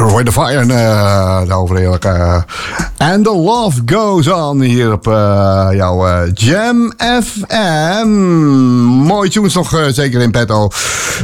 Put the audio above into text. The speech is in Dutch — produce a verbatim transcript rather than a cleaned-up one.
Roy the Fire, uh, daarover heerlijk. Uh, And the Love Goes On hier op uh, jouw uh, Jam F M. Mooie tunes nog uh, zeker in petto.